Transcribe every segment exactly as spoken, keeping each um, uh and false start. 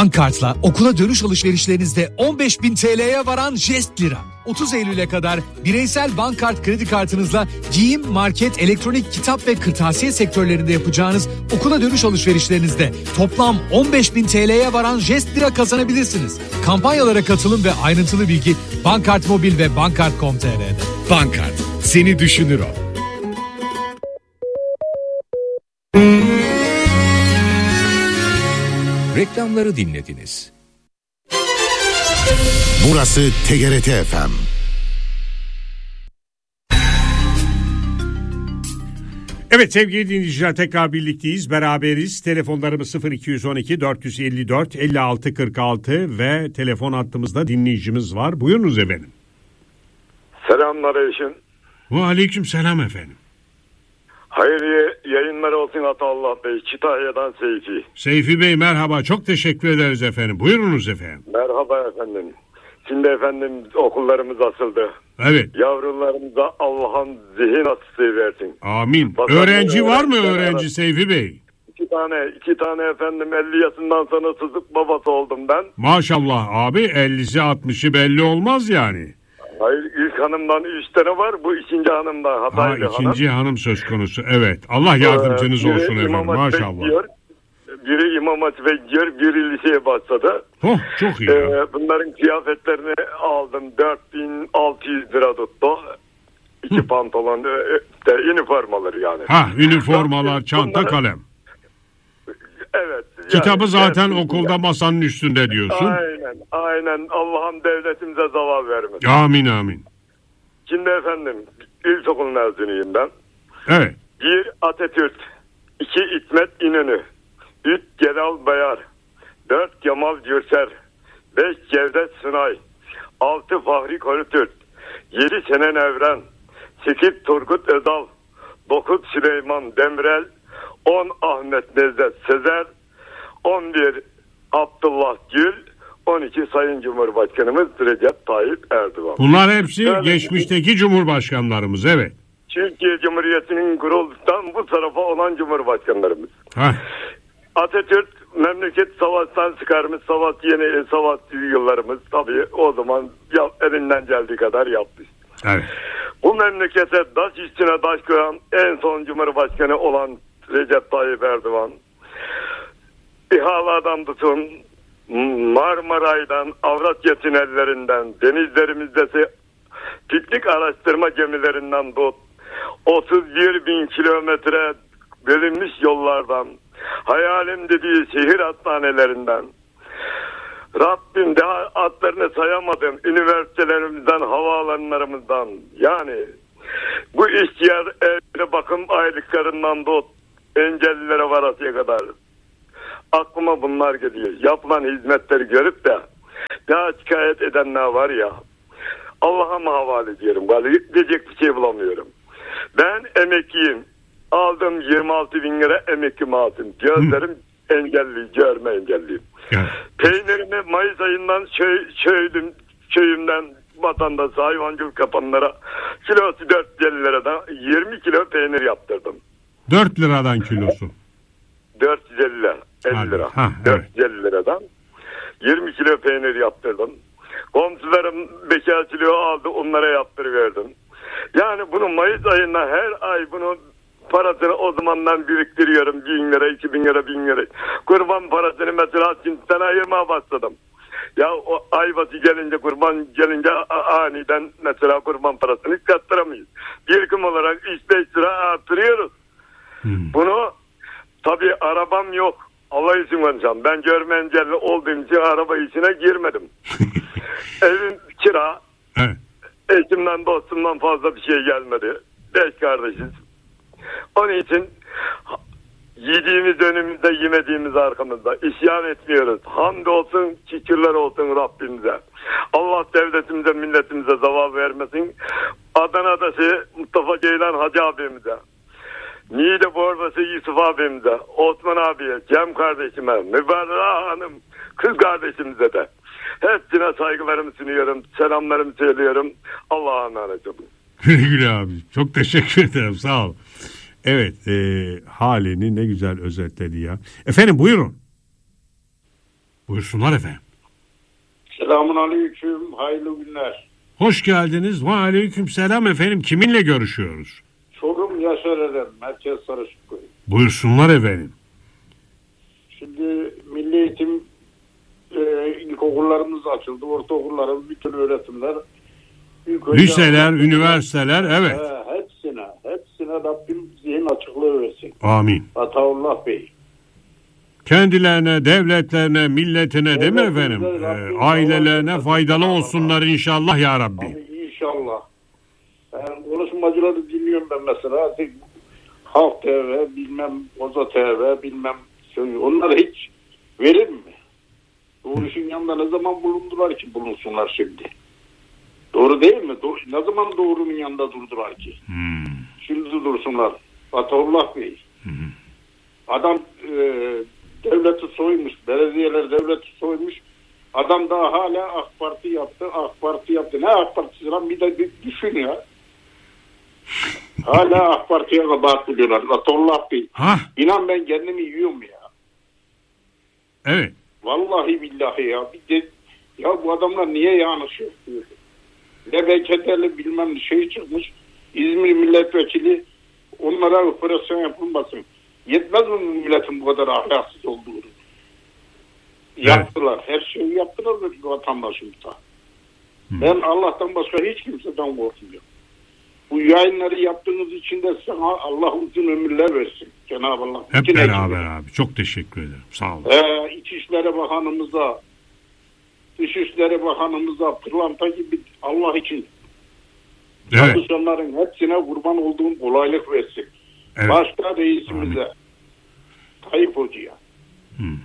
Bankart'la okula dönüş alışverişlerinizde on beş bin T L'ye varan jest lira. otuz Eylül'e kadar bireysel Bankart kredi kartınızla giyim, market, elektronik, kitap ve kırtasiye sektörlerinde yapacağınız okula dönüş alışverişlerinizde toplam on beş bin T L'ye varan jest lira kazanabilirsiniz. Kampanyalara katılın ve ayrıntılı bilgi Bankart Mobil ve bankart nokta com nokta t r'de. Bankart, seni düşünür o. Reklamları dinlediniz. Burası T G R T F M. Evet sevgili dinleyiciler, tekrar birlikteyiz, beraberiz. Telefonlarımız sıfır iki on iki dört yüz elli dört elli altı kırk altı ve telefon hattımızda dinleyicimiz var. Buyurunuz efendim. Selamlar eşim. Ve aleyküm selam efendim. Hayırlı yayınlar olsun Atallah Bey. Kütahya'dan Seyfi. Seyfi Bey merhaba, çok teşekkür ederiz efendim. Buyurunuz efendim. Merhaba efendim. Şimdi efendim okullarımız açıldı. Evet. Yavrularımıza Allah'ın zihin açısı versin. Amin. Bakalım, öğrenci var mı öğrenci öğrenci Seyfi Bey? İki tane, iki tane efendim elli yaşından sonra sızık babası oldum ben. Maşallah abi, ellisi altmışı belli olmaz yani. Hayır, ilk hanımdan üç tane var, bu ikinci hanımdan Hataylı ha, ikinci hanım. hanım söz konusu, evet. Allah yardımcınız ee, olsun efendim, maşallah. Bekliyor, biri İmam Hatip'e gidiyor, biri liseye başladı. Oh, çok iyi. Ee, bunların kıyafetlerini aldım, dört bin altı yüz lira tuttu. İki Hı. pantolon, de, üniformaları yani. Ha, üniformalar, çanta, bunları, kalem. Evet. Kitabı yani, zaten yani, okulda yani. Masanın üstünde diyorsun. Aynen, aynen. Allah'ım devletimize zaval vermesin. Amin, amin. Şimdi efendim, ilkokul mezunuyum ben. Evet. Bir Atatürk, iki İsmet İnönü, üç Celal Bayar, dört Kemal Gürser, beş Cevdet Sunay, altı Fahri Korutürk, yedi Kenan Evren, sekiz Turgut Özal, dokuz Süleyman Demirel, on Ahmet Necdet Sezer, on bir Abdullah Gül, on iki Sayın Cumhurbaşkanımız Recep Tayyip Erdoğan. Bunlar hepsi yani, geçmişteki cumhurbaşkanlarımız, evet. Türkiye Cumhuriyeti'nin kurulduktan bu tarafa olan cumhurbaşkanlarımız. Heh. Atatürk memleket savaştan çıkarmış, savaş yeni savaş yıllarımız tabii o zaman ya, elinden geldiği kadar yapmış. Evet. Bu memlekete taş üstüne taş koyan en son cumhurbaşkanı olan Recep Tayyip Erdoğan, İHA'lardan tutun, Marmaray'dan, Avrasya tünellerinden, denizlerimizdeki piknik araştırma gemilerinden tut, otuz bir bin kilometre bölünmüş yollardan, hayalim dediği şehir hastanelerinden, Rabbim daha adlarını sayamadım, üniversitelerimizden, havaalanlarımızdan, yani bu ihtiyar evde bakım aylıklarından tut, engellilere varasıya kadar. Aklıma bunlar geliyor. Yapılan hizmetleri görüp de daha şikayet edenler var ya, Allah'a mı havale ediyorum? Diyecek bir şey bulamıyorum. Ben emekliyim. Aldım yirmi altı bin lira emekli maaşım. Gözlerim Hı. engelli, görme engelliyim. Evet. Peynirimi Mayıs ayından köy, köydüm, köyümden vatandaş hayvancılık yapanlara kilosu dört yüz elli liradan yirmi kilo peynir yaptırdım. dört liradan kilosu. dört yüz elli lira. elli lira. Ha, evet. dört yüz elli liradan yirmi kilo peynir yaptırdım. Komşularım bekar kilo aldı, onlara yaptırıverdim. Yani bunu Mayıs ayında her ay bunu parasını o zamandan biriktiriyorum. Bin lira, iki bin lira, bin lira. Kurban parasını mesela Çin'den ayırmaya başladım. Ya o ayvası gelince, kurban gelince aniden mesela kurban parasını kattıramayız. Bir gün olarak üç beş lira arttırıyoruz. Hmm. Bunu tabii arabam yok. Allah izin vereceğim. Ben görme engelli olduğum için araba içine girmedim. Evim kira. Evet. Eşimden dostumdan fazla bir şey gelmedi. Beş kardeşiz. Onun için yediğimiz önümüzde, yemediğimiz arkamızda. İsyan etmiyoruz. Hamdolsun, şükürler olsun Rabbimize. Allah devletimize, milletimize zaval vermesin. Adana'dası Mustafa Ceylan Hacı abimize, Niğde Borbası Yusuf abimize, Osman abiye, Cem kardeşime, Mübarek Hanım, kız kardeşimize de hepsine saygılarımı sunuyorum, selamlarımı söylüyorum. Allah'a emanet olun. Güle abi, çok teşekkür ederim, sağ ol. Evet, e, halini ne güzel özetledi ya. Efendim buyurun. Buyursunlar efendim. Selamun aleyküm, hayırlı günler. Hoş geldiniz. Ve aleyküm selam efendim. Kiminle görüşüyoruz? Çorum Yaşar Eren, Merkez Sarışıkköy. Buyursunlar efendim. Şimdi Milli Eğitim e, ilkokullarımız açıldı, ortaokullarımız, bütün öğretimler. Liseler, üniversiteler, evet. E, hepsine, hepsine Rabbim zihin açıklığı versin. Amin. Ataullah Bey. Kendilerine, devletlerine, milletine değil mi efendim? Ee, ailelerine faydalı olsunlar inşallah ya Rabbi. Abi inşallah. Yani konuşmacıları dinliyorum ben mesela. Artık Halk T V, bilmem Oza T V, bilmem şey. Onlara hiç verir mi? Doğru işin yanında ne zaman bulundular ki bulunsunlar şimdi? Doğru değil mi? Doğru, ne zaman doğrunun yanında durdular ki? Hmm. Şimdi dursunlar. Ataullah Bey. Hmm. Adam e, devleti soymuş. Belediyeler devleti soymuş. Adam daha hala AK Parti yaptı. AK Parti yaptı. Ne AK Partisi lan? Bir de bir düşün ya. Hala AK Parti'ye kabahat buluyorlar. Ataullah Bey. Ha? İnan ben kendimi yiyorum ya. Evet. Vallahi billahi ya. Bir de, ya bu adamlar niye yanlış yapıyor? Ne Beketeli bilmem şey çıkmış. İzmir milletvekili onlara operasyon yapılmasın. Yetmez mi milletin bu kadar ahlaksız olduğunu? Evet. Yaptılar. Her şeyi yaptılar da vatandaşımıza. Hmm. Ben Allah'tan başka hiç kimseden korkmuyorum. Bu yayınları yaptığınız için de sana Allah uzun ömürler versin. Cenab-ı Allah. Hep bütün beraber ekibi. abi. Çok teşekkür ederim. Sağ olun. Ee, İçişleri Bakanımıza, Dışişleri Bakanımıza, pırlanta gibi Allah için Evet. çalışanların hepsine kurban olduğum kolaylık versin. Evet. Başta reisimize, Amin. Tayyip Hoca'ya. Hmm.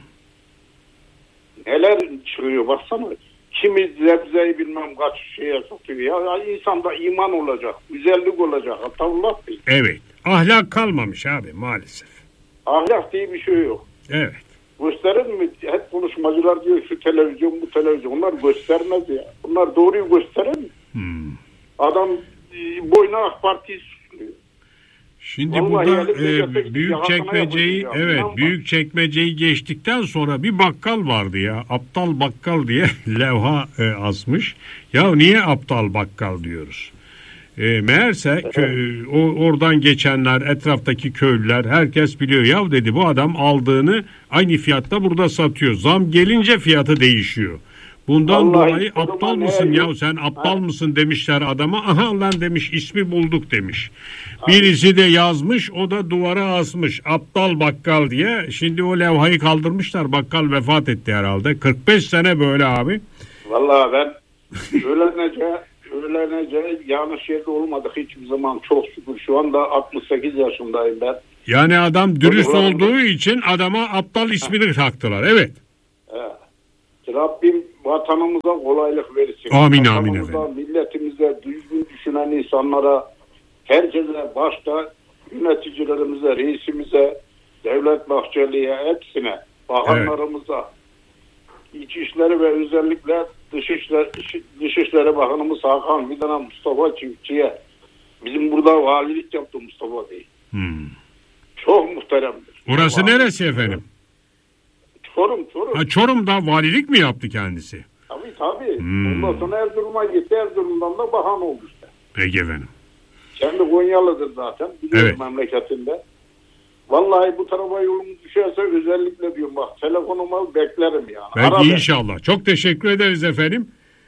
Neler çıkıyor baksana. Kimi zebzeyi bilmem kaç şeye satıyor. Ya, ya insanda iman olacak, güzellik olacak. Ataullah Bey. Evet. Ahlak kalmamış abi maalesef. Ahlak diye bir şey yok. Evet. Gösterir mi? Hep konuşmacılar diyor şu televizyon bu televizyon. Onlar göstermez ya. Bunlar doğruyu gösterir mi? Hmm. Adam e, boyuna AK Parti'yi suçluyor. Şimdi Vallahi burada yani e, büyük çekmeceyi yapacak ya. evet İnan büyük çekmeceyi geçtikten sonra bir bakkal vardı ya, aptal bakkal diye levha e, asmış. Ya niye aptal bakkal diyoruz? E, meğerse kö, o, oradan geçenler, etraftaki köylüler herkes biliyor. Ya dedi bu adam aldığını aynı fiyatta burada satıyor. Zam gelince fiyatı değişiyor. Bundan Vallahi dolayı o aptal zaman mısın eğer ya yok- sen aptal Ha. mısın demişler adama. Aha lan demiş, ismi bulduk demiş. Birisi de yazmış, o da duvara asmış aptal bakkal diye. Şimdi o levhayı kaldırmışlar, bakkal vefat etti herhalde. kırk beş sene böyle abi. Vallahi ben öğlenece öğlenece yanlış yerde olmadık hiçbir zaman, çok şükür. Şu anda altmış sekiz yaşındayım ben. Yani adam dürüst Çocuklarım- olduğu için adama aptal ismini taktılar. Evet. Evet. Rabbim vatanımıza kolaylık versin. Amin, amin Vatanımıza, efendim. milletimize, düzgün düşünen insanlara, herkese, başta yöneticilerimize, reisimize, Devlet Bahçeli'ye, hepsine, bakanlarımıza, İçişleri ve özellikle Dışişleri, Dışişleri Bakanımız Hakan Fidan'a, Mustafa Çiftçi'ye, bizim burada valilik yaptı Mustafa Bey. Hmm. Çok muhteremdir. Orası Vallahi. neresi efendim? Çorum, Çorum. Ha, Çorum'da valilik mi yaptı kendisi? Tabii tabii. Hmm. Ondan sonra Erzurum'a gitti. Erzurum'dan da bakan oldu işte. Peki efendim. Kendi Konyalıdır zaten. Biliyorum Evet. memleketinde. Vallahi bu tarafa yolumuz düşerse özellikle diyorum bak, telefonumu al beklerim yani. Belki Ara beni. inşallah. Çok teşekkür ederiz efendim.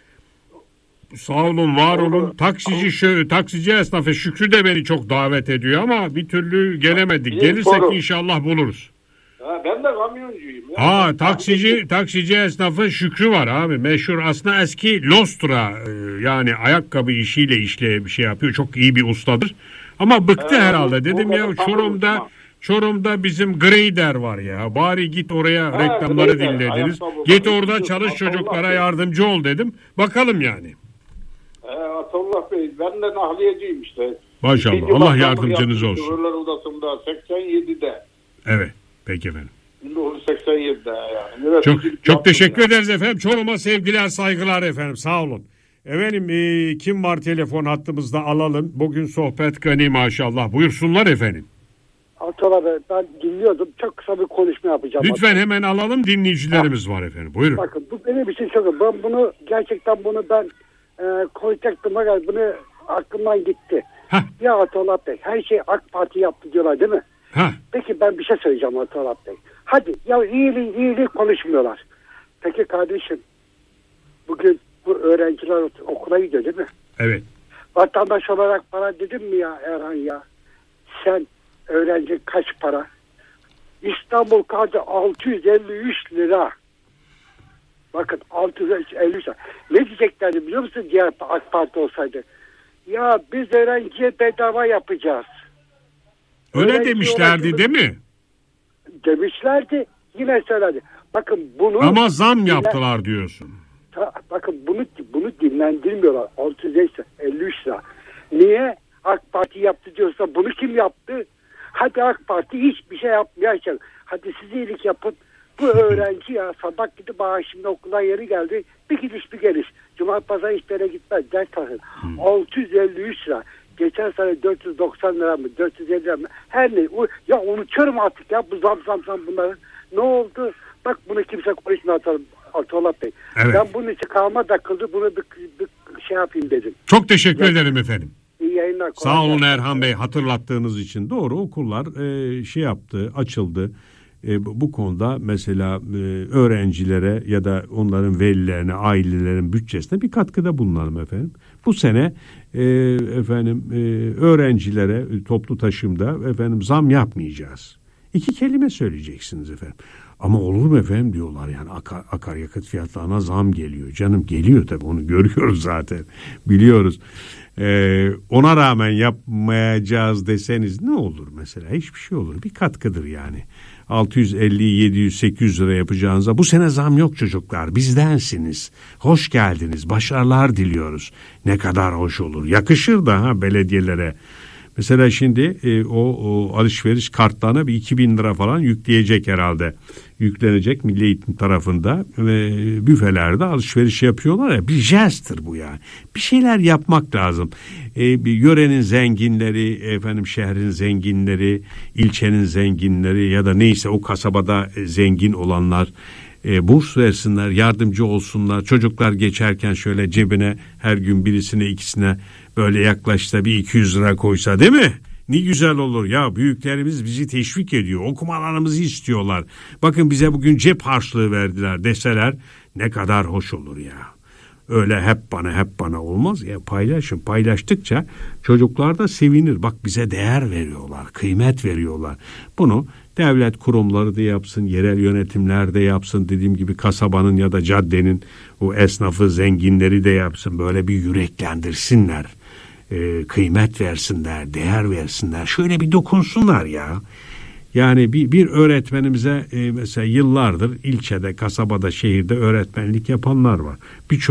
Sağ olun, var olun. Taksici şu, taksici esnafı Şükrü de beni çok davet ediyor ama bir türlü gelemedik. Bir Gelirsek soru. inşallah buluruz. Ha, ben de kamyoncuyum. Ya. Ha, Ben- taksici taksici esnafı Şükrü var abi. Meşhur, aslında eski Lostra e, yani ayakkabı işiyle işle bir şey yapıyor. Çok iyi bir ustadır. Ama bıktı Ee, herhalde. Dedim o ya kadar Çorum'da tanıdım. Çorum'da bizim Grader var ya. Bari git oraya, Ha, reklamları Grader, dinlediniz. ayakkabı Git var. orada Biliyorsun, çalış, Allah çocuklara Bey. yardımcı ol dedim. Bakalım yani. Ee, Atullah Bey, ben de nahliyeciyim işte. Maşallah. İkinci Allah bakanlık yardımcınız yaptım olsun. Şoförler Odası'nda seksen yedide. Evet. Peki efendim. bin dokuz yüz seksen yedide yani. Yöneticilik Çok çok yaptım teşekkür ya. ederiz efendim. Çorum'a sevgiler, saygılar efendim. Sağ olun. Efendim e, kim var telefon hattımızda, alalım. Bugün sohbet gani maşallah. Buyursunlar efendim. Atalar ben dinliyordum. Çok kısa bir konuşma yapacağım. Lütfen Atalar. hemen alalım, dinleyicilerimiz var efendim. Buyurun. Bakın bu benim için çok. Ben bunu gerçekten bunu ben e, konuşacaktım. Fakat bunu aklımdan gitti. Heh. Ya Atalar Bey her şey AK Parti yaptı diyorlar değil mi? Ha. Peki ben bir şey söyleyeceğim Atalar Bey. Hadi ya iyiliği iyiliği konuşmuyorlar. Peki kardeşim bugün bu öğrenciler okula gidiyor değil mi? Evet. Vatandaş olarak bana dedim mi ya Erhan ya? Sen öğrenci kaç para? İstanbul kartı altı yüz elli üç lira. Bakın altı yüz elli üç lira. Ne diyeceklerdi biliyor musun diğer AK Parti olsaydı? Ya biz öğrenciye bedava yapacağız. Öyle Öğrenci demişlerdi olarak- değil mi? Demişlerdi. Yine söyledi. Bakın bunu... Ama zam yaptılar diyorsun. Ta, bakın bunu bunu dinlendirmiyorlar. altı yüz elli üç lira. Niye? AK Parti yaptı diyorsa bunu kim yaptı? Hadi AK Parti hiçbir şey yapmayacak. Hadi siz iyilik yapın. Bu öğrenci ya sabah gidip bana şimdi okula yeri geldi. Bir gidiş bir geliş. Cumartesi pazar hiçbir yere gitmez. Ders takın. Hmm. altı yüz elli üç lira. Geçen sene dört yüz doksan lira mı? dört yüz elli lira mı? Her ne? Ya unutuyorum artık ya bu zam zam zam bunların. Ne oldu? Bak bunu kimse konuşmuyor Atalar Bey. Evet. Ben bunun için kalma takıldı. Bunu bir, bir şey yapayım dedim. Çok teşekkür Ya, ederim efendim. İyi yayınlar. Sağ olun Erhan Bey, hatırlattığınız için. Doğru, okullar e, şey yaptı, açıldı. E, bu, bu konuda mesela e, öğrencilere ya da onların velilerine, ailelerin bütçesine bir katkıda bulunalım efendim. Bu sene e, efendim e, öğrencilere e, toplu taşımda efendim zam yapmayacağız. İki kelime söyleyeceksiniz efendim. Ama olur mu efendim diyorlar yani akar, akaryakıt fiyatlarına zam geliyor. Canım geliyor tabii, onu görüyoruz zaten, biliyoruz. Ee, ona rağmen yapmayacağız deseniz ne olur mesela? Hiçbir şey olur. Bir katkıdır yani. altı yüz elli, yedi yüz, sekiz yüz lira yapacağınıza bu sene zam yok çocuklar. Bizdensiniz. Hoş geldiniz. Başarılar diliyoruz. Ne kadar hoş olur. Yakışır da ha belediyelere. Mesela şimdi e, o, o alışveriş kartlarına bir iki bin lira falan yükleyecek herhalde. Yüklenecek Milli Eğitim tarafında ve büfelerde alışveriş yapıyorlar ya, bir jesttir bu yani. Bir şeyler yapmak lazım. E, bir yörenin zenginleri, efendim şehrin zenginleri, ilçenin zenginleri ya da neyse o kasabada zengin olanlar e, burs versinler, yardımcı olsunlar. Çocuklar geçerken şöyle cebine her gün birisine ikisine böyle yaklaşsa bir iki yüz lira koysa değil mi? Ne güzel olur ya, büyüklerimiz bizi teşvik ediyor, okumalarımızı istiyorlar. Bakın bize bugün cep harçlığı verdiler deseler ne kadar hoş olur ya. Öyle hep bana hep bana olmaz ya, paylaşın. Paylaştıkça çocuklar da sevinir. Bak bize değer veriyorlar, kıymet veriyorlar. Bunu devlet kurumları da yapsın, yerel yönetimler de yapsın. Dediğim gibi kasabanın ya da caddenin o esnafı, zenginleri de yapsın. Böyle bir yüreklendirsinler. E, kıymet versinler, değer versinler. Şöyle bir dokunsunlar ya. Yani bir, bir öğretmenimize e, mesela yıllardır ilçede, kasabada, şehirde öğretmenlik yapanlar var. Birçok